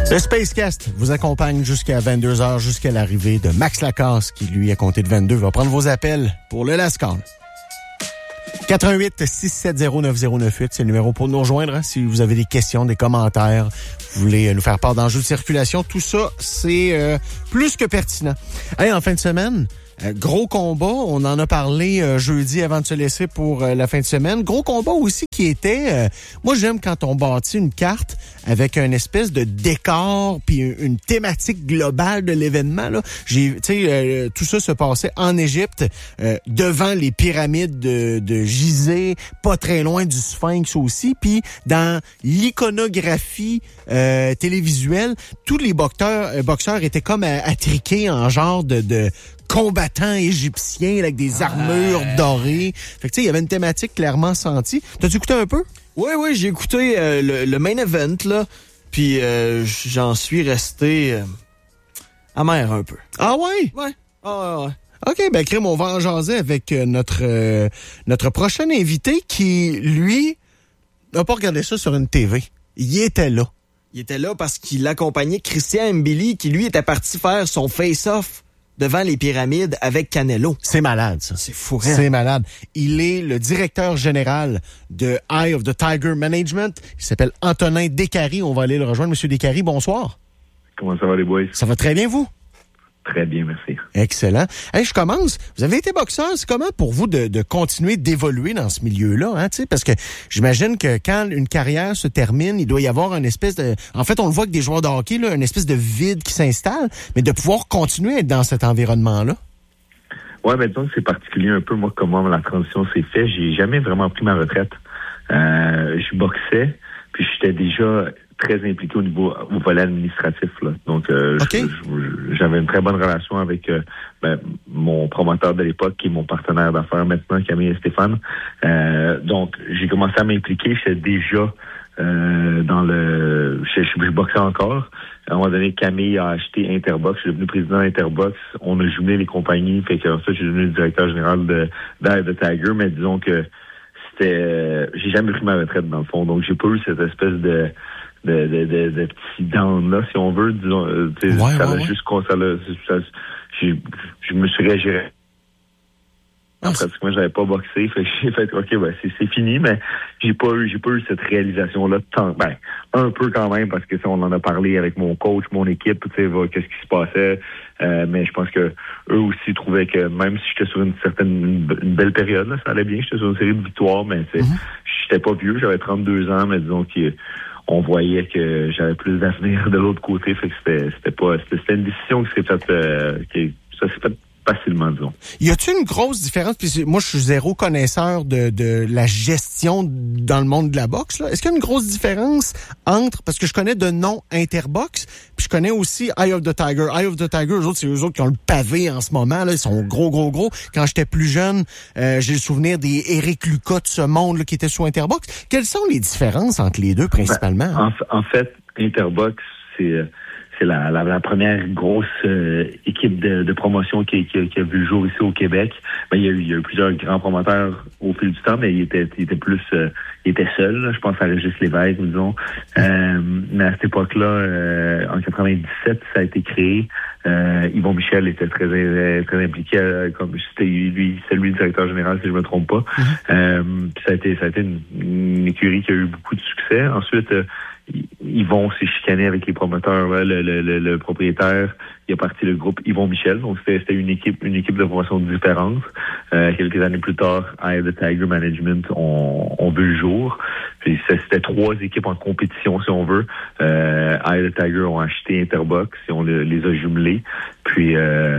Le Spacecast vous accompagne jusqu'à 22h, jusqu'à l'arrivée de Max Lacasse, qui, lui, à compter de 22, va prendre vos appels pour le Last Call. 88-670-9098, c'est le numéro pour nous rejoindre. Hein, si vous avez des questions, des commentaires, vous voulez nous faire part d'enjeux de circulation, tout ça, c'est plus que pertinent. Hey, en fin de semaine, gros combat, on en a parlé jeudi avant de se laisser pour la fin de semaine. Gros combat aussi qui était... moi, j'aime quand on bâtit une carte avec une espèce de décor puis une thématique globale de l'événement. Là. Tout ça se passait en Égypte, devant les pyramides de Gizeh, pas très loin du Sphinx aussi. Puis l'iconographie télévisuelle, tous les boxeurs étaient comme attriqués en genre de combattants égyptiens avec des armures dorées. Fait que tu sais, il y avait une thématique clairement sentie. T'as-tu écouté un peu? Oui, j'ai écouté le main event, là, puis j'en suis resté amer un peu. Ah ouais? Ouais. Ah ouais. OK, ben crime, on va en jaser avec notre prochain invité qui, lui, n'a pas regardé ça sur une TV. Il était là. Il était là parce qu'il accompagnait Christian Mbili, qui, lui, était parti faire son face-off devant les pyramides avec Canelo. C'est malade, ça. C'est fou, hein? C'est malade. Il est le directeur général de Eye of the Tiger Management. Il s'appelle Antonin Décarie. On va aller le rejoindre. Monsieur Décarie, bonsoir. Comment ça va, les boys? Ça va très bien, vous? Très bien, merci. Excellent. Hey, je commence. Vous avez été boxeur. C'est comment pour vous de continuer d'évoluer dans ce milieu-là? Hein, parce que j'imagine que quand une carrière se termine, il doit y avoir une espèce de... En fait, on le voit avec des joueurs de hockey, là, une espèce de vide qui s'installe, mais de pouvoir continuer à être dans cet environnement-là. Ouais, mais disons que c'est particulier un peu, moi, comment la transition s'est faite. J'ai jamais vraiment pris ma retraite. Je boxais, puis j'étais déjà très impliqué au volet administratif. Là. Donc, okay. J'avais une très bonne relation avec mon promoteur de l'époque, qui est mon partenaire d'affaires maintenant, Camille et Stéphane. Donc, j'ai commencé à m'impliquer. J'étais déjà je boxais encore. À un moment donné, Camille a acheté Interbox. Je suis devenu président d'Interbox. On a jumelé les compagnies. Fait que ensuite, je suis devenu le directeur général d'Eye of the Tiger. Mais disons que j'ai jamais pris ma retraite, dans le fond. Donc, j'ai pas eu cette espèce de petits down là, si on veut, disons, je me suis réagi. Pratiquement, j'avais pas boxé, fait que j'ai fait, OK, ben, c'est fini, mais j'ai pas eu cette réalisation-là un peu quand même, parce que, on en a parlé avec mon coach, mon équipe, qu'est-ce qui se passait, mais je pense que eux aussi trouvaient que même si j'étais sur une belle période, là, ça allait bien, j'étais sur une série de victoires, mais j'étais pas vieux, j'avais 32 ans, mais disons on voyait que j'avais plus d'avenir de l'autre côté, fait que c'était une décision qui s'est faite, ça s'est fait facilement, disons. Y a-t-il une grosse différence? Puis moi, je suis zéro connaisseur de la gestion dans le monde de la boxe, là. Est-ce qu'il y a une grosse différence entre, parce que je connais de nom Interbox, puis je connais aussi Eye of the Tiger. Eye of the Tiger, c'est eux autres qui ont le pavé en ce moment, là. Ils sont gros. Quand j'étais plus jeune, j'ai le souvenir des Eric Lucas de ce monde, là, qui étaient sous Interbox. Quelles sont les différences entre les deux, principalement? En fait, Interbox, c'est la première grosse équipe de promotion qui a vu le jour ici au Québec. Il y a eu plusieurs grands promoteurs au fil du temps, mais il était seul. Là. Je pense à Régis Lévesque, disons. Mais à cette époque-là, en 97, ça a été créé. Yvon Michel était très impliqué, comme c'est lui le directeur général, si je me trompe pas. Ça a été une écurie qui a eu beaucoup de succès. Ensuite, Yvon s'est chicané avec les promoteurs, le propriétaire, il a parti le groupe Yvon Michel, donc c'était une équipe de promotion différente. Quelques années plus tard, Eye of the Tiger Management on vu le jour. Puis c'était 3 équipes en compétition, si on veut. Eye of the Tiger ont acheté Interbox et on les a jumelés. Puis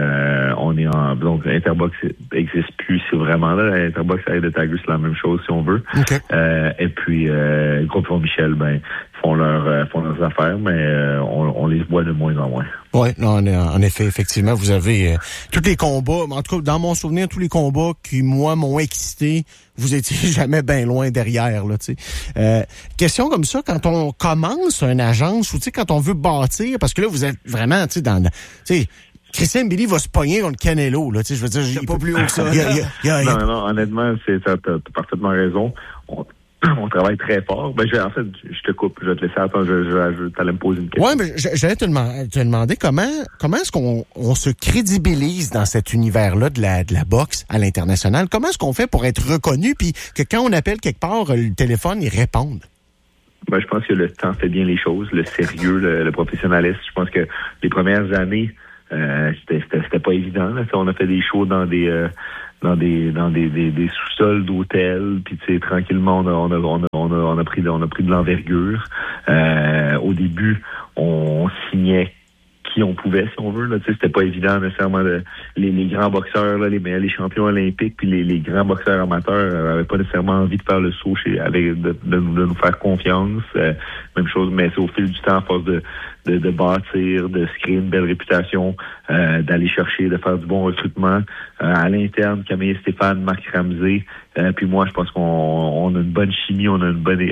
donc Interbox existe plus, c'est vraiment là. Interbox et Eye of the Tiger, c'est la même chose, si on veut. Okay. Et puis le groupe Yvon Michel, font leurs affaires, mais on les voit de moins en moins. Oui, en effet, effectivement, vous avez tous les combats, en tout cas, dans mon souvenir, tous les combats qui, moi, m'ont excité, vous étiez jamais bien loin derrière, là, tu sais. Question comme ça, quand on commence une agence, ou tu sais, quand on veut bâtir, parce que là, vous êtes vraiment, tu sais, Christian Mbili va se pogner contre Canelo, là, tu sais, je veux dire, il pas plus haut que ça. Non, honnêtement, t'as parfaitement raison. on travaille très fort. Ben, je te coupe, je vais te laisser attendre, t'allais me poser une question. Ouais, mais j'allais te demander comment est-ce qu'on se crédibilise dans cet univers-là de la boxe à l'international? Comment est-ce qu'on fait pour être reconnu puis que quand on appelle quelque part, le téléphone, il réponde? Ben, je pense que le temps fait bien les choses, le sérieux, le professionnalisme. Je pense que les premières années, c'était pas évident. Là. On a fait des shows dans des sous-sols d'hôtels, puis tu sais, tranquillement on a pris de l'envergure. Au début, on signait qui on pouvait, si on veut. Là, tu sais, c'était pas évident nécessairement. Les grands boxeurs, là, les champions olympiques, puis les grands boxeurs amateurs avaient pas nécessairement envie de faire le saut de nous faire confiance. Même chose, mais c'est au fil du temps, à force de bâtir, de se créer une belle réputation, d'aller chercher, de faire du bon recrutement. À l'interne, Camille Stéphane, Marc Ramsey, puis moi, je pense qu'on a une bonne chimie, on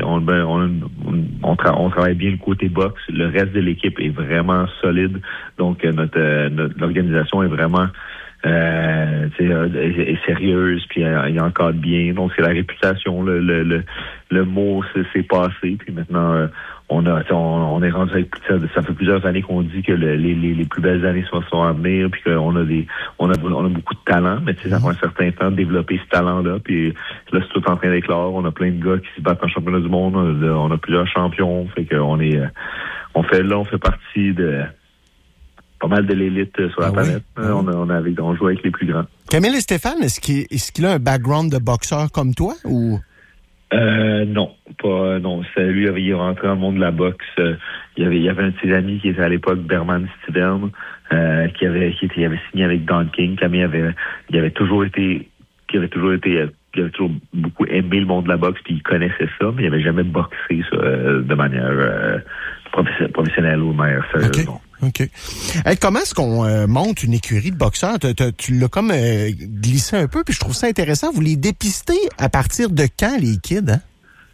travaille bien le côté boxe. Le reste de l'équipe est vraiment solide. Donc, l'organisation est vraiment est sérieuse, puis il encadre bien. Donc, c'est la réputation, le mot s'est passé, puis maintenant, on est rendu avec ça fait plusieurs années qu'on dit que les plus belles années sont à venir, puis qu'on a beaucoup de talent, mais tu sais, ça prend un certain temps de développer ce talent-là, puis là, c'est tout en train d'éclore. On a plein de gars qui se battent en championnat du monde, on a plusieurs champions, fait qu'on on fait partie de pas mal de l'élite sur la planète. On joue avec les plus grands. Camille et Stéphane, est-ce qu'il a un background de boxeur comme toi, ou? Non. Lui, il est rentré dans le monde de la boxe. Il y avait un de ses amis qui était à l'époque Berman Stiverne, qui avait signé avec Don King. Camille il avait toujours beaucoup aimé le monde de la boxe, puis il connaissait ça, mais il avait jamais boxé ça, de manière professionnelle ou de manière sérieuse. Okay. OK. Hey, comment est-ce qu'on monte une écurie de boxeurs? Tu l'as comme glissé un peu, puis je trouve ça intéressant. Vous les dépistez à partir de quand, les kids, hein?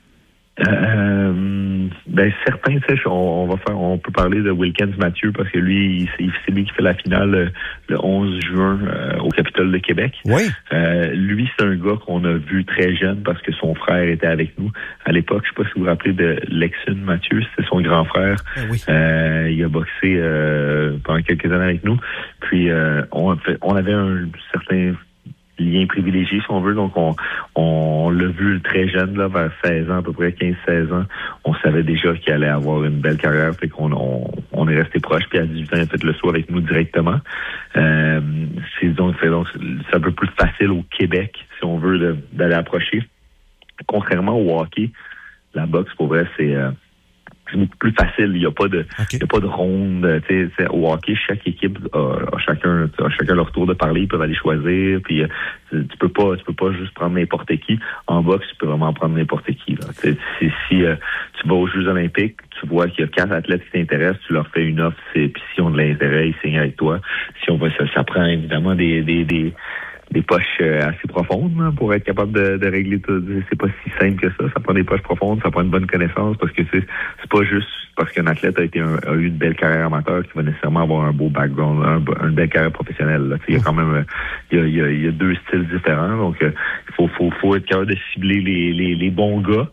Certains, tu sais, on peut parler de Wilkins Mathieu parce que lui, c'est lui qui fait la finale le 11 juin au Capitole de Québec. Oui. Lui, c'est un gars qu'on a vu très jeune parce que son frère était avec nous. À l'époque, je sais pas si vous vous rappelez de Lexun Mathieu, c'était son grand frère. Oui. Il a boxé pendant quelques années avec nous. Puis on avait un certain lien privilégié, si on veut. Donc, on l'a vu très jeune, là, vers 16 ans, à peu près 15-16 ans. On savait déjà qu'il allait avoir une belle carrière, fait qu'on est resté proche. Puis à 18 ans, il a fait le saut avec nous directement. C'est un peu plus facile au Québec, si on veut, d'aller approcher. Contrairement au hockey, la boxe, pour vrai, c'est beaucoup plus facile. Il n'y a pas de ronde. Au hockey, chaque équipe a chacun leur tour de parler. Ils peuvent aller choisir. Puis tu peux pas juste prendre n'importe qui. En boxe, tu peux vraiment prendre n'importe qui. Là. Si tu vas aux Jeux olympiques, tu vois qu'il y a 4 athlètes qui t'intéressent, tu leur fais une offre. Puis si on a de l'intérêt, ils signent avec toi. Si on va, ça prend évidemment des poches assez profondes, hein, pour être capable de régler tout. C'est pas si simple que ça. Ça prend des poches profondes, ça prend une bonne connaissance, parce que c'est pas juste parce qu'un athlète a eu une belle carrière amateur qu'il va nécessairement avoir un beau background, une belle carrière professionnelle. Il y a quand même il y a deux styles différents, donc il faut être capable de cibler les bons gars.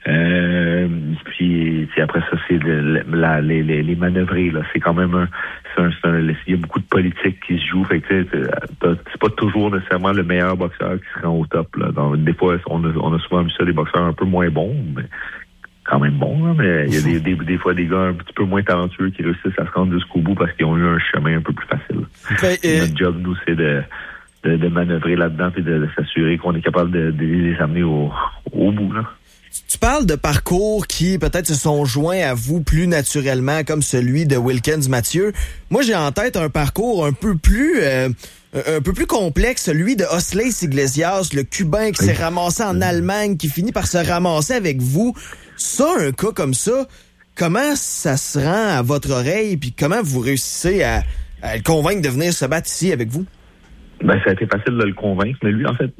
Puis après ça, c'est les manœuvrer. Là. C'est quand même il y a beaucoup de politique qui se joue. Fait que c'est pas toujours nécessairement le meilleur boxeur qui se rend au top. Là. Des fois, on a souvent vu ça, des boxeurs un peu moins bons, mais quand même bons. Hein, mais il y a des fois des gars un petit peu moins talentueux qui réussissent à se rendre jusqu'au bout parce qu'ils ont eu un chemin un peu plus facile. Notre job, nous, c'est de manœuvrer là-dedans et de s'assurer qu'on est capable de les amener au bout. Là. Tu parles de parcours qui peut-être se sont joints à vous plus naturellement, comme celui de Wilkins Mathieu. Moi, j'ai en tête un parcours un peu plus complexe, celui de Osleis Iglesias, le Cubain qui s'est ramassé en Allemagne, qui finit par se ramasser avec vous. Ça, un cas comme ça, comment ça se rend à votre oreille, puis comment vous réussissez à le convaincre de venir se battre ici avec vous? Ça a été facile de le convaincre, mais lui, en fait,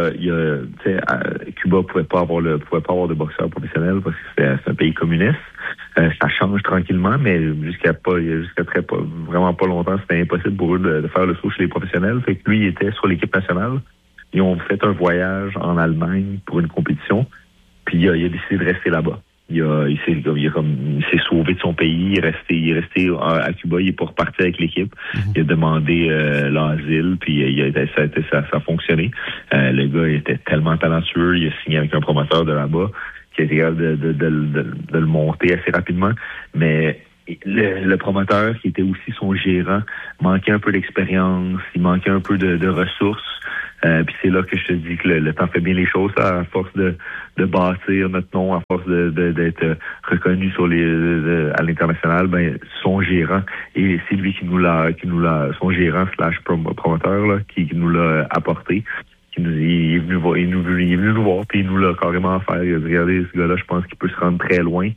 Cuba pouvait pas avoir de boxeurs professionnels parce que c'est un pays communiste. Ça change tranquillement, mais jusqu'à vraiment pas longtemps, c'était impossible pour eux de faire le saut chez les professionnels. Fait que lui, il était sur l'équipe nationale. Ils ont fait un voyage en Allemagne pour une compétition. Puis il a décidé de rester là-bas. Il s'est sauvé de son pays, il est resté à Cuba, il est pas reparti avec l'équipe. Il a demandé l'asile, puis ça a fonctionné. Le gars il était tellement talentueux, il a signé avec un promoteur de là-bas qui a été capable de le monter assez rapidement. Mais le promoteur, qui était aussi son gérant, manquait un peu d'expérience, il manquait un peu de ressources. Puis c'est là que je te dis que le temps fait bien les choses, à force de bâtir notre nom, à force d'être reconnu à l'international, ben son gérant, et c'est lui qui nous l'a son gérant / promoteur là, qui nous l'a apporté. Il est venu nous voir, puis il nous l'a carrément offert. Il a dit, regardez, ce gars-là, je pense qu'il peut se rendre très loin.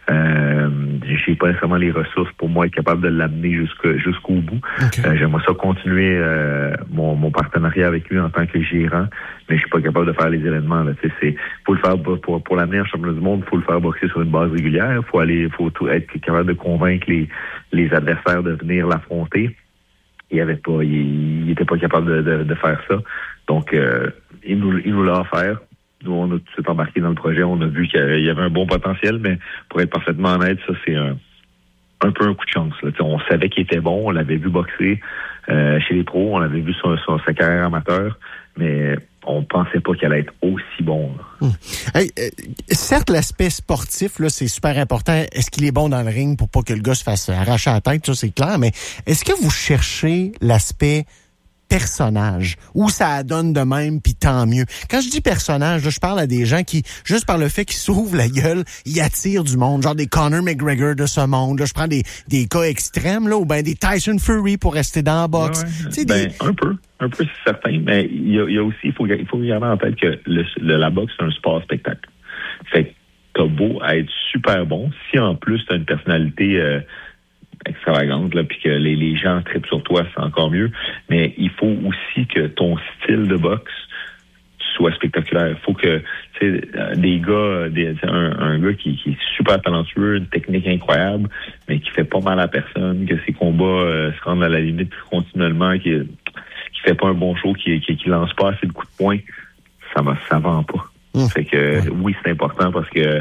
J'ai pas nécessairement les ressources pour moi être capable de l'amener jusqu'au bout. Okay. J'aimerais ça continuer mon partenariat avec lui en tant que gérant, mais je suis pas capable de faire les événements. Là. Faut le faire pour l'amener en championnat du monde, faut le faire boxer sur une base régulière. Faut être capable de convaincre les adversaires de venir l'affronter. Il était pas capable de faire ça. Donc, il nous l'a offert. Nous, on a tout de suite embarqué dans le projet. On a vu qu'il y avait un bon potentiel, mais pour être parfaitement honnête, ça, c'est un peu un coup de chance. Là. On savait qu'il était bon. On l'avait vu boxer chez les pros. On l'avait vu sur sa carrière amateur, mais on pensait pas qu'elle allait être aussi bon. Hey, certes, l'aspect sportif, là, c'est super important. Est-ce qu'il est bon dans le ring pour pas que le gars se fasse arracher la tête? Ça, c'est clair. Mais est-ce que vous cherchez l'aspect personnage, où ça donne de même, puis tant mieux. Quand je dis personnage, là, je parle à des gens qui, juste par le fait qu'ils s'ouvrent la gueule, ils attirent du monde, genre des Conor McGregor de ce monde. Là, je prends des cas extrêmes, là, ou ben des Tyson Fury pour rester dans la boxe. Ouais. Un peu c'est certain, mais il y a aussi, il faut garder en tête que la boxe, c'est un sport spectacle. Fait que t'as beau être super bon, si en plus t'as une personnalité extravagante, là, puis que les gens trippent sur toi, c'est encore mieux. Mais il faut aussi que ton style de boxe soit spectaculaire. Il faut que, tu sais, des gars, un gars qui est super talentueux, une technique incroyable, mais qui fait pas mal à personne, que ses combats se rendent à la limite continuellement, qui fait pas un bon show, qui lance pas assez de coups de poing, ça vend pas. Fait que oui, c'est important parce que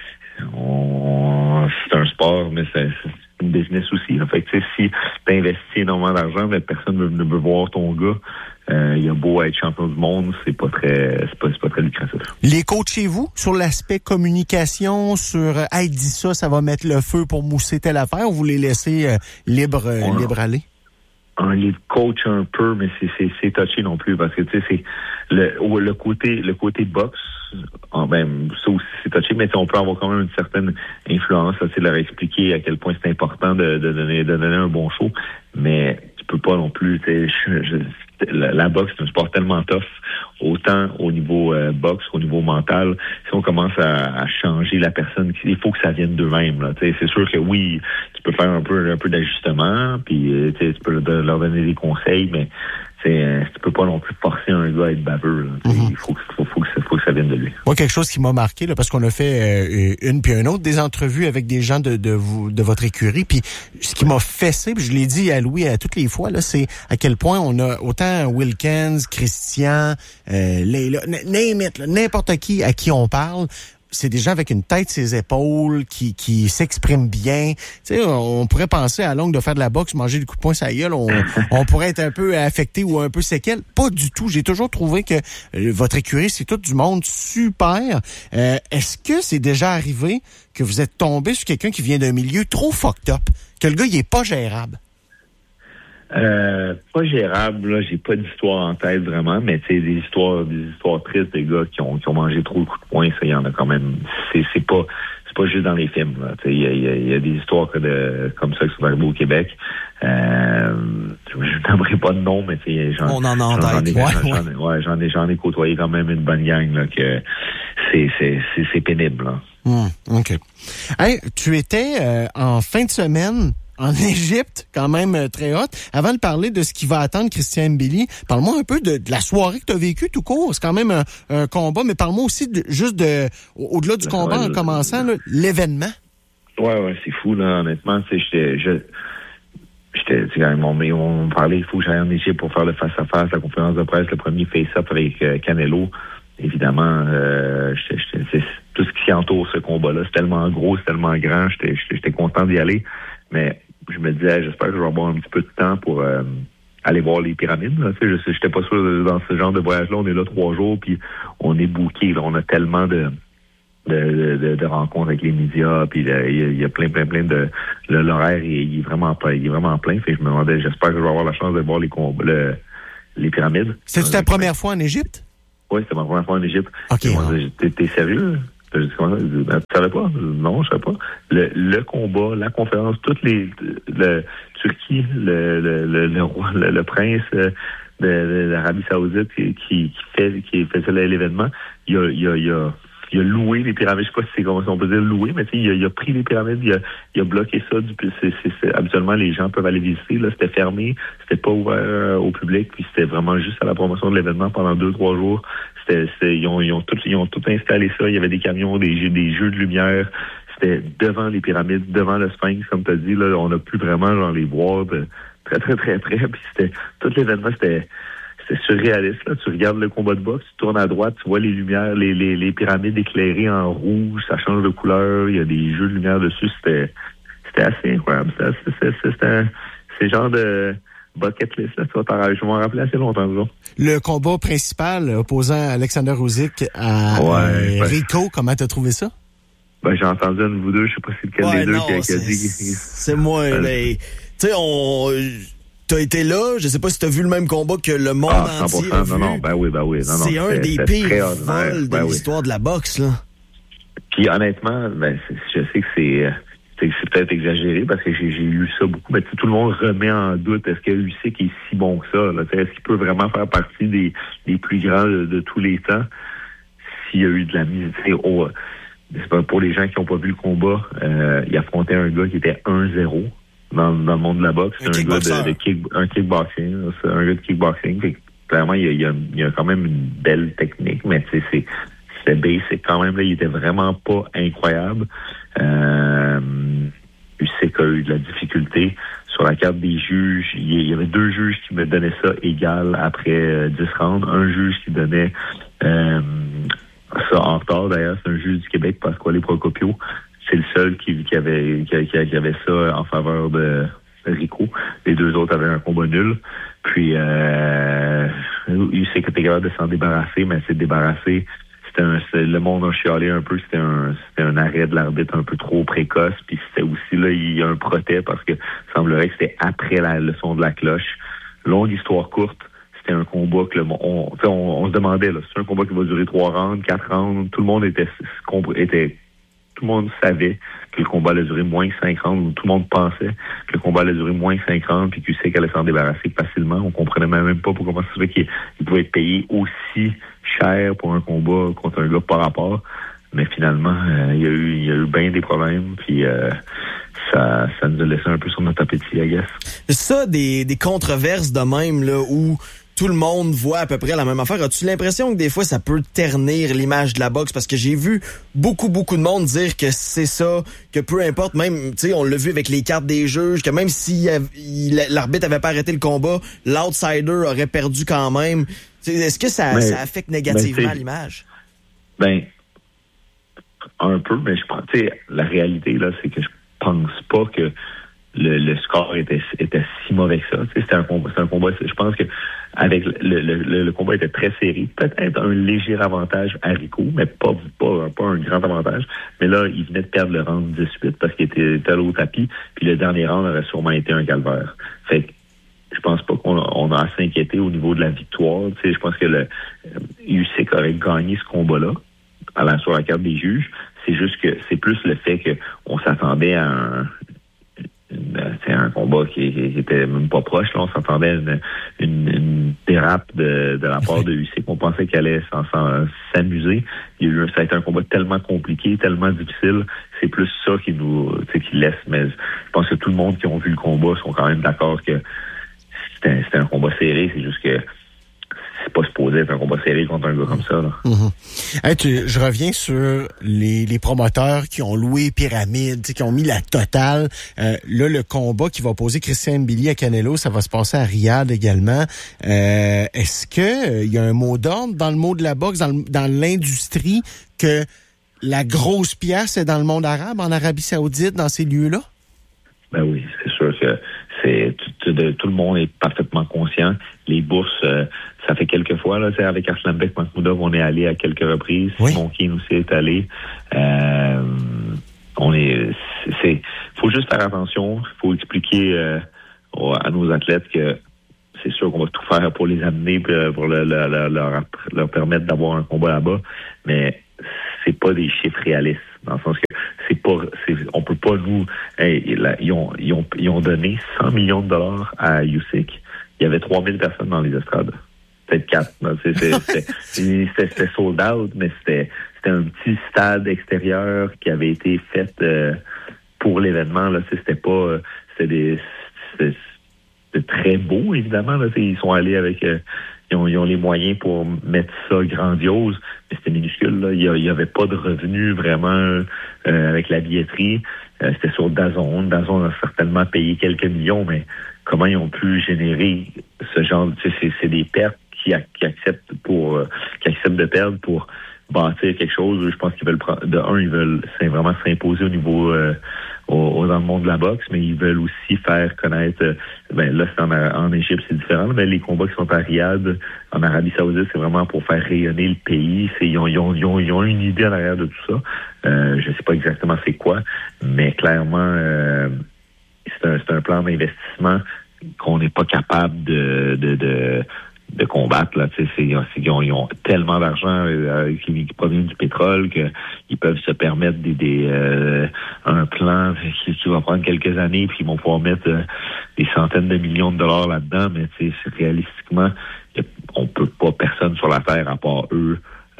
c'est un sport, mais c'est une business aussi. Là. Fait que si tu investis énormément d'argent, mais personne ne veut voir ton gars, il a beau être champion du monde, c'est pas très lucratif. Les coachez-vous sur l'aspect communication, sur hey, dis ça va mettre le feu pour mousser telle affaire, ou vous les laissez libre aller? On les coach un peu, mais c'est touché non plus, parce que tu sais, c'est le côté boxe, ça aussi c'est touché, mais on peut avoir quand même une certaine influence, c'est leur expliquer à quel point c'est important de donner un bon show, mais tu peux pas non plus, la boxe, c'est un sport tellement tough, autant au niveau boxe, au niveau mental. Si on commence à changer la personne, il faut que ça vienne d'eux-mêmes. Là. C'est sûr que oui, tu peux faire un peu d'ajustement, puis tu peux leur donner des conseils, mais tu peux pas non plus forcer un gars à être baveux. Il faut que ça vienne de lui. Moi, quelque chose qui m'a marqué, là, parce qu'on a fait une puis une autre des entrevues avec des gens de votre écurie, puis ce qui m'a fessé, puis je l'ai dit à Louis à toutes les fois, là, c'est à quel point on a autant Wilkins, Christian, name it, là, n'importe qui à qui on parle. C'est des gens avec une tête sur ses épaules, qui s'expriment bien. Tu sais, on pourrait penser à longue de faire de la boxe, manger des coups de poing sur la gueule, on pourrait être un peu affecté ou un peu séquel. Pas du tout. J'ai toujours trouvé que votre écurie, c'est tout du monde super. Est-ce que c'est déjà arrivé que vous êtes tombé sur quelqu'un qui vient d'un milieu trop fucked up, que le gars, il est pas gérable? Pas gérable, là, j'ai pas d'histoire en tête vraiment, mais tu sais, des histoires tristes des gars qui ont mangé trop de coups de poing, ça, il y en a quand même. C'est pas juste dans les films, là. Tu sais, il y a des histoires comme ça qui sont arrivées au Québec. Je n'aimerais pas de nom, mais tu sais, j'en ai côtoyé quand même une bonne gang, là, que c'est pénible, là. OK. Hey, tu étais en fin de semaine en Égypte, quand même très hot. Avant de parler de ce qui va attendre Christian Mbili, parle-moi un peu de la soirée que tu as vécue tout court. C'est quand même un combat, mais parle-moi aussi au-delà du combat en commençant, là, l'événement. Ouais, c'est fou, là, honnêtement. On parlait, il faut que j'aille en Égypte pour faire le face-à-face, la conférence de presse, le premier face-up avec Canelo. Évidemment, tout ce qui entoure ce combat-là. C'est tellement gros, c'est tellement grand. J'étais content d'y aller. Mais je me disais, j'espère que je vais avoir un petit peu de temps pour aller voir les pyramides. Là. Tu sais, j'étais pas sûr dans ce genre de voyage-là. On est là 3 jours, puis on est booké. On a tellement de rencontres avec les médias, puis il y a plein de l'horaire il est vraiment plein. Fait que je me demandais, j'espère que je vais avoir la chance de voir les pyramides. C'était ta première fois en Égypte? Oui, c'était ma première fois en Égypte. OK. T'es sérieux? J'ai dit, comment? Tu savais pas? Non, je savais pas. Le combat, la conférence, Turquie, le roi, le prince de l'Arabie Saoudite qui faisait l'événement, il a loué les pyramides. Je sais pas si c'est comment on peut dire loué, mais il a pris les pyramides, il a bloqué ça. Habituellement, les gens peuvent aller visiter. Là, c'était fermé, c'était pas ouvert au public, puis c'était vraiment juste à la promotion de l'événement pendant 2-3 jours. Ils ont tout installé ça. Il y avait des camions, des jeux de lumière. C'était devant les pyramides, devant le Sphinx, comme tu as dit. Là, on a pu vraiment les voir de très, très, très près. Puis tout l'événement, c'était surréaliste. Là. Tu regardes le combat de boxe, tu tournes à droite, tu vois les lumières, les pyramides éclairées en rouge, ça change de couleur, il y a des jeux de lumière dessus. C'était assez incroyable. C'est genre de bucket list, là. Je m'en rappelais assez longtemps, disons. Le combat principal opposant Alexander Usyk à Rico, comment t'as trouvé ça? Ben, j'ai entendu un de vous deux, je sais pas si lequel des deux qui a dit. C'est moi, mais tu sais, t'as été là, je sais pas si t'as vu le même combat que le monde entier a vu. Non, ben oui. C'est un des pires vols de l'histoire de la boxe, là. Puis honnêtement, je sais que c'est peut-être exagéré parce que j'ai lu ça beaucoup, mais tout le monde remet en doute est-ce que Usyk est si bon que ça, là, est-ce qu'il peut vraiment faire partie des plus grands de tous les temps s'il y a eu de la mise, pour les gens qui n'ont pas vu le combat, il affrontait un gars qui était 1-0 dans le monde de la boxe, c'est un gars de kickboxing, c'est un gars de kickboxing, fait que, clairement il y a quand même une belle technique, mais c'était basic quand même, là, il était vraiment pas incroyable. Usyk a eu de la difficulté sur la carte des juges. Il y avait 2 juges qui me donnaient ça égal après 10 rounds. Un juge qui donnait ça en retard. D'ailleurs, c'est un juge du Québec, Pasquale Procopio. C'est le seul qui avait ça en faveur de Rico. Les 2 autres avaient un combat nul. Puis Usyk était capable de s'en débarrasser, mais s'est débarrassé. Le monde a chialé un peu, c'était un arrêt de l'arbitre un peu trop précoce, puis c'était aussi là, il y a un protest parce que semblerait que c'était après le son de la cloche. Longue histoire courte, c'était un combat que on se demandait, là, c'est un combat qui va durer 3 rounds, 4 rounds, tout le monde savait que le combat allait durer moins que 5 rounds, ou tout le monde pensait que le combat allait durer moins que 5 rounds, puis qu'il sait qu'elle allait s'en débarrasser facilement. On comprenait même pas pourquoi ça se fait qu'il pouvait être payé aussi cher pour un combat contre un gars par rapport. Mais finalement, il y a eu bien des problèmes, puis ça nous a laissé un peu sur notre appétit, I guess. Ça, des controverses de même, là, où tout le monde voit à peu près la même affaire. As-tu l'impression que des fois, ça peut ternir l'image de la boxe? Parce que j'ai vu beaucoup de monde dire que c'est ça, que peu importe, même, tu sais, on l'a vu avec les cartes des juges, que même si l'arbitre avait pas arrêté le combat, l'outsider aurait perdu quand même. T'sais, est-ce que ça affecte négativement l'image? Un peu, mais je pense, tu sais, la réalité, là, c'est que je pense pas que le score était si mauvais que ça. C'était un combat. Je pense que avec le combat était très serré. Peut-être un léger avantage à Rico, mais pas un grand avantage. Mais là, il venait de perdre le round 18 parce qu'il était au tapis. Puis le dernier round aurait sûrement été un calvaire. Fait que je pense pas qu'on a à s'inquiéter au niveau de la victoire. Tu sais, je pense que Usyk aurait gagné ce combat-là sur la carte des juges. C'est juste que c'est plus le fait qu'on s'attendait à un combat qui était même pas proche. Là, on s'attendait à une dérape de la part de Usyk. On pensait qu'elle allait s'amuser. Ça a été un combat tellement compliqué, tellement difficile. C'est plus ça qui laisse. Mais je pense que tout le monde qui ont vu le combat sont quand même d'accord que c'était un combat serré. C'est juste que c'est pas supposé être un combat serré contre un gars comme ça. Là. Mm-hmm. Hey, je reviens sur les promoteurs qui ont loué Pyramide, qui ont mis la totale. Là, le combat qui va opposer Christian Mbili à Canelo, ça va se passer à Riyad également. Est-ce que il y a un mot d'ordre dans le mot de la boxe, dans l'industrie, que la grosse pièce est dans le monde arabe, en Arabie Saoudite, dans ces lieux-là? Ben oui, c'est sûr que tout le monde est parfaitement conscient. Les bourses, ça fait quelques fois, là, avec Arslanbek Makhmoudov, on est allé à quelques reprises. Oui. Simon Keane aussi est allé. Faut juste faire attention. Il faut expliquer à nos athlètes que c'est sûr qu'on va tout faire pour les amener, pour leur permettre d'avoir un combat là-bas, mais c'est pas des chiffres réalistes, dans le sens que on peut pas nous, ils ont donné 100 millions de dollars à Usyk. Il y avait 3000 personnes dans les estrades. Peut-être 4. C'était sold out, mais c'était un petit stade extérieur qui avait été fait pour l'événement. Là, c'était pas, c'était très beau, évidemment. Là, ils sont allés avec, ils ont les moyens pour mettre ça grandiose, mais c'était minuscule. Là. Il y avait pas de revenus vraiment avec la billetterie. C'était sur DAZN. DAZN a certainement payé quelques millions, mais comment ils ont pu générer ce genre de... C'est des pertes qui acceptent de perdre pour bâtir quelque chose. Je pense qu'ils veulent ils veulent vraiment s'imposer au niveau dans le monde de la boxe, mais ils veulent aussi faire connaître, là c'est en Égypte, c'est différent, mais les combats qui sont à Riyad, en Arabie Saoudite, c'est vraiment pour faire rayonner le pays. Ils ont une idée à l'arrière de tout ça. Je sais pas exactement c'est quoi, mais clairement c'est un plan d'investissement qu'on n'est pas capable de combattre. Là, ils ont tellement d'argent qui provient du pétrole qu'ils peuvent se permettre un plan qui va prendre quelques années, puis ils vont pouvoir mettre des centaines de millions de dollars là-dedans, mais réalistiquement, on peut pas, personne sur la Terre, à part eux,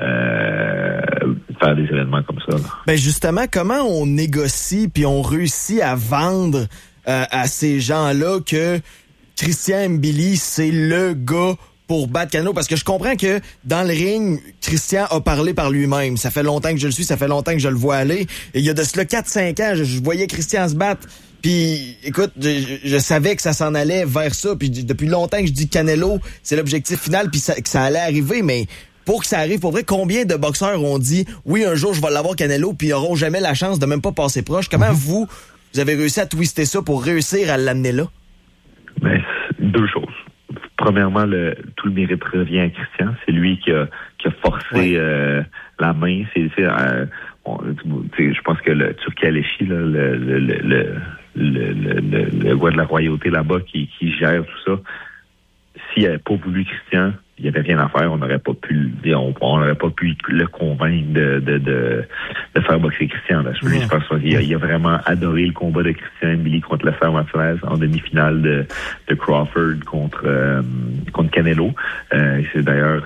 faire des événements comme ça. Là. Ben justement, comment on négocie puis on réussit à vendre à ces gens-là que Christian Mbili, c'est le gars pour battre Canelo? Parce que je comprends que dans le ring, Christian a parlé par lui-même. Ça fait longtemps que je le suis, ça fait longtemps que je le vois aller. Et il y a de cela 4-5 ans, je voyais Christian se battre. Puis, écoute, je savais que ça s'en allait vers ça. Puis depuis longtemps que je dis Canelo, c'est l'objectif final, puis que ça allait arriver. Mais pour que ça arrive, pour vrai, combien de boxeurs ont dit « Oui, un jour, je vais l'avoir Canelo », puis ils n'auront jamais la chance de même pas passer proche? Comment vous avez réussi à twister ça pour réussir à l'amener là? Ben, deux choses. Premièrement, tout le mérite revient à Christian. C'est lui qui a forcé la main. Je pense que le Turki Alechi, le roi de la royauté là-bas qui gère tout ça, s'il n'avait pas voulu Christian, il n'y avait rien à faire. On n'aurait pas pu le convaincre de faire boxer Christian. Là. Je pense qu'il a vraiment adoré le combat de Christian Mbili contre Lester Martinez en demi-finale de Crawford contre Canelo. C'est d'ailleurs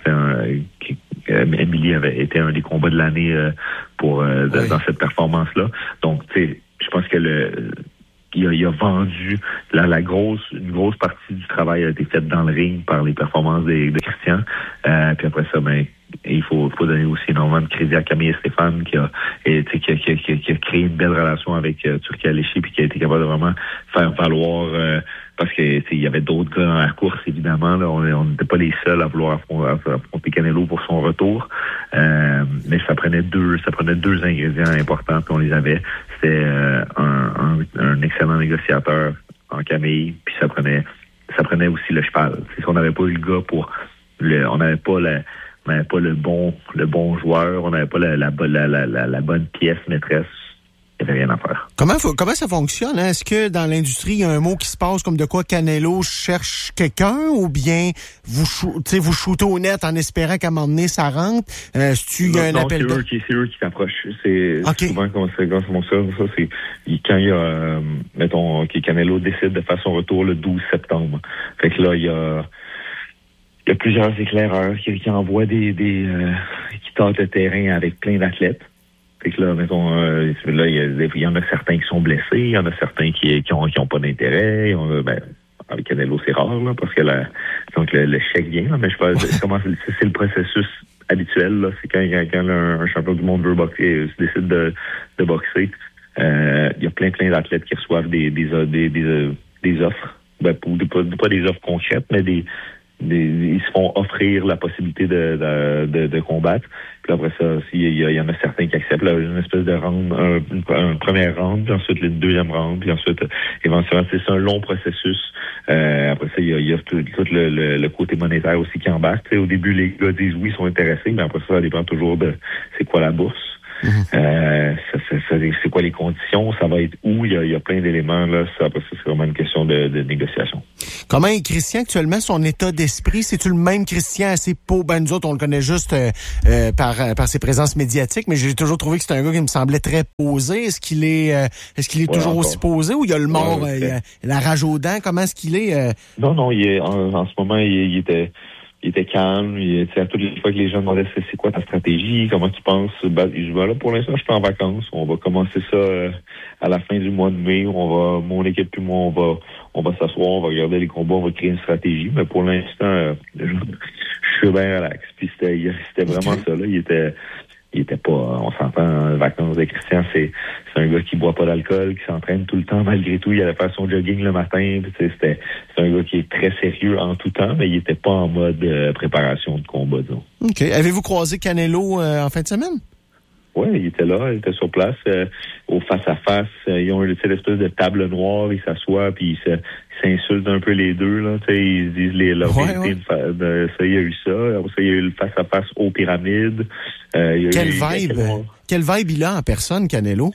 Mbili avait été un des combats de l'année dans cette performance-là. Donc, tu sais, je pense que il a vendu une grosse partie du travail a été faite dans le ring par les performances de Christian. Puis après ça, il faut donner aussi énormément de crédit à Camille Stéphane qui a créé une belle relation avec Turki Alechi puis qui a été capable de vraiment faire valoir parce que il y avait d'autres gars dans la course, évidemment. Là, on n'était pas les seuls à vouloir affronter Canelo pour son retour. Mais ça prenait deux ingrédients importants, puis on les avait. C'était un excellent négociateur en Camille, puis ça prenait aussi le cheval. Si on n'avait pas eu le gars on n'avait pas le bon joueur, on n'avait pas la bonne pièce maîtresse, il n'y avait rien à faire. Comment ça fonctionne? Hein? Est-ce que dans l'industrie, il y a un mot qui se passe comme de quoi Canelo cherche quelqu'un, ou bien vous shootez au net en espérant qu'à un moment donné, ça rentre? Il y a un appel d'offres? C'est eux qui s'approchent. C'est souvent comme ça. C'est quand il y a, mettons, Canelo décide de faire son retour le 12 septembre. Fait que là, il y a plusieurs éclaireurs qui envoient qui tentent le terrain avec plein d'athlètes. Fait que là, mettons, il y en a certains qui sont blessés, il y en a certains qui ont pas d'intérêt. Avec Canelo, c'est rare, là, parce que le chèque vient, là, mais c'est le processus habituel, là. C'est quand un champion du monde veut boxer, décide de boxer. Il y a plein d'athlètes qui reçoivent des offres. Pas des offres concrètes, mais des ils se font offrir la possibilité de combattre. Puis après ça, il y en a certains qui acceptent là, une espèce de round, un premier round, puis ensuite une deuxième round, puis ensuite éventuellement c'est un long processus. Après ça, il y a tout le côté monétaire aussi qui embarque. T'sais, au début, les gars disent oui, ils sont intéressés, mais après ça dépend toujours de c'est quoi la bourse. C'est quoi les conditions, ça va être où, il y a plein d'éléments là, après ça c'est vraiment une question de négociation. Comment est Christian actuellement, son état d'esprit? C'est-tu le même Christian assez nous autres on le connaît juste par ses présences médiatiques, mais j'ai toujours trouvé que c'était un gars qui me semblait très posé. Est-ce qu'il est toujours aussi posé ou il y a le mort, il a la rage aux dents? Comment est-ce qu'il est? Non, il est en ce moment il était calme. À toutes les fois que les gens demandaient c'est quoi ta stratégie, comment tu penses, je dis là pour l'instant je suis en vacances. On va commencer ça à la fin du mois de mai. Mon équipe et moi on va s'asseoir, on va regarder les combats, on va créer une stratégie. Mais pour l'instant, je suis bien relax. Puis c'était vraiment ça là. Il était pas, on s'entend en vacances de Christian, c'est un gars qui boit pas d'alcool, qui s'entraîne tout le temps malgré tout. Il allait faire son jogging le matin. C'est un gars qui est très sérieux en tout temps, mais il était pas en mode préparation de combat, disons. OK. Avez-vous croisé Canelo en fin de semaine? Oui, il était là, il était sur place, au face-à-face. Ils ont l'espèce de table noire, ils s'assoient, puis ils s'insultent un peu les deux, là. Ils se disent leur vérité. Ça, il y a eu ça. Après ça, il y a eu le face-à-face aux pyramides. Quelle vibe il a en personne, Canelo?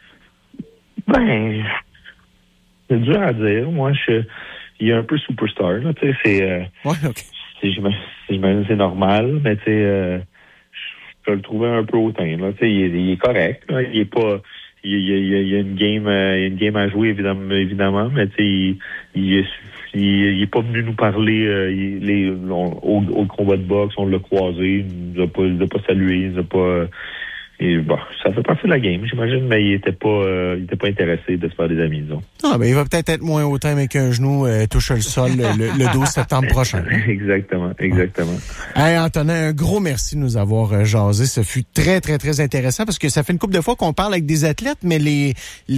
Ben, c'est dur à dire. Moi, il est un peu superstar, là. C'est j'imagine que c'est normal, mais tu sais, je le trouvais un peu hautain, là. Il est correct, là. Il est pas, il y a une game à jouer, évidemment, mais tu sais, il est pas venu nous parler, au combat de boxe, on l'a croisé, il nous a pas salué, il nous a pas, et bon, ça fait partie de la game, j'imagine, mais il était pas intéressé de se faire des amis, disons. Ah, ben, il va peut-être être moins hautain, mais qu'un genou touche le sol le 12 septembre prochain. Exactement. Hey, Antonin, un gros merci de nous avoir jasé. Ce fut très, très, très intéressant parce que ça fait une couple de fois qu'on parle avec des athlètes, mais les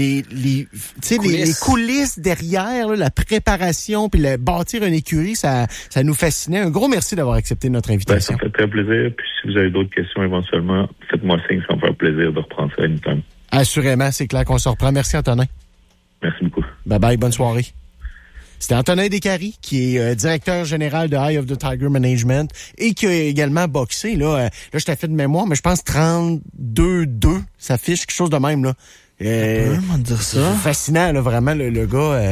coulisses derrière, là, la préparation puis bâtir une écurie, ça nous fascinait. Un gros merci d'avoir accepté notre invitation. Ben, ça fait très plaisir. Puis si vous avez d'autres questions éventuellement, faites-moi signe. Ça me fait plaisir de reprendre ça anytime. Assurément, c'est clair qu'on se reprend. Merci, Antonin. Merci beaucoup. Bye-bye, bonne soirée. C'était Antonin Descaries, qui est directeur général de Eye of the Tiger Management et qui a également boxé. Là, je t'ai fait de mémoire, mais je pense 32-2. Ça affiche quelque chose de même. Là. On dire ça. Fascinant, là, vraiment, le gars...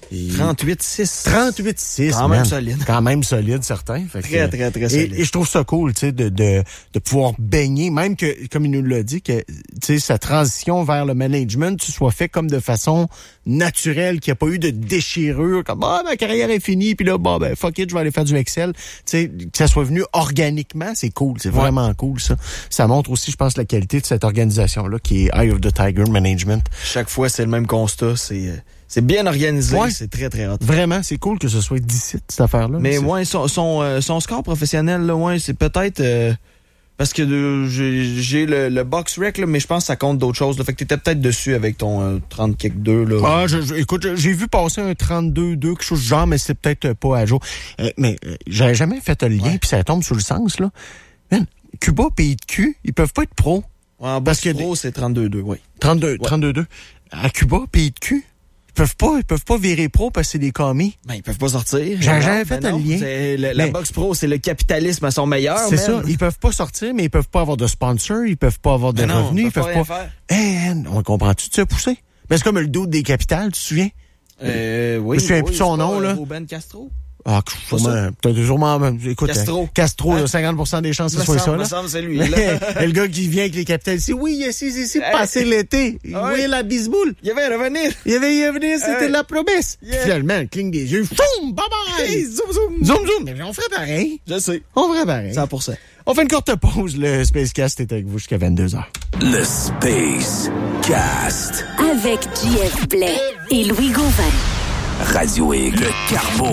38-6. 38-6. Quand même solide. Quand même solide, certain. Fait très, très, très solide. Et je trouve ça cool, tu sais, de pouvoir baigner, même que, comme il nous l'a dit, que, tu sais, sa transition vers le management, tu sois fait comme de façon naturelle, qu'il n'y a pas eu de déchirure, comme, ma carrière est finie, puis là, fuck it, je vais aller faire du Excel. Tu sais, que ça soit venu organiquement, c'est cool. C'est vraiment cool, ça. Ça montre aussi, je pense, la qualité de cette organisation-là, qui est Eye of the Tiger Management. Chaque fois, c'est le même constat, c'est bien organisé, c'est très, très hot. Vraiment, c'est cool que ce soit d'ici, cette affaire-là. Mais son score professionnel, là, c'est peut-être... parce que j'ai le box rec, là, mais je pense que ça compte d'autres choses. Là. Fait que t'étais peut-être dessus avec ton 30-2. Là. Écoute, j'ai vu passer un 32-2, quelque chose du genre, mais c'est peut-être pas à jour. Mais j'avais jamais fait le lien, puis ça tombe sous le sens, là. Man, Cuba, pays de cul, ils peuvent pas être pro. Ouais, en box pro, c'est 32-2, oui. 32-2. À Cuba, pays de cul, ils peuvent pas virer pro parce que c'est des commis. Ben, ils peuvent pas sortir. J'ai jamais fait un lien. La boxe pro, c'est le capitalisme à son meilleur. C'est ça. Ils peuvent pas sortir, mais ils peuvent pas avoir de sponsors, ils peuvent pas avoir de revenus, ils peuvent pas. On comprend-tu de se pousser? Ben, c'est comme le dos des capitales, tu te souviens? Oui. Je me souviens plus de son nom, là. Ruben Castro? Ah, peut-être sûrement, écoute, Castro, hein? 50% des chances que ce soit ça, là. C'est lui, là. Le gars qui vient avec les capitales, c'est ici, passer l'été. Oui, la bisboule. Il va revenir. C'était la promesse. Finalement, le cligne des yeux, boum, bye bye. Hey, zoom. Mais on ferait pareil. Je sais. On ferait pareil. 100%. On fait une courte pause. Le Spacecast est avec vous jusqu'à 22h. Le Space Cast. Avec JF Blais et Louis Gauvin. Radio X, Carbo.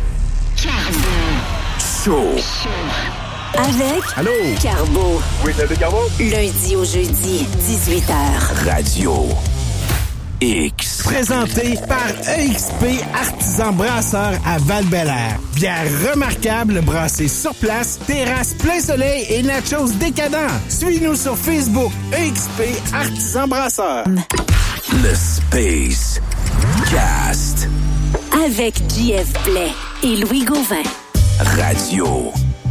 Show. Avec Allô? Carbo. Oui, c'est Carbo. Lundi au jeudi, 18h. Radio X. Présenté par EXP Artisan Brasseur à Val-Bélair. Bière remarquable brassée sur place, terrasse plein soleil et nachos décadents. Suis-nous sur Facebook, EXP Artisan Brasseur. Le Space Cast. Avec JF Blais et Louis Gauvin. Radio.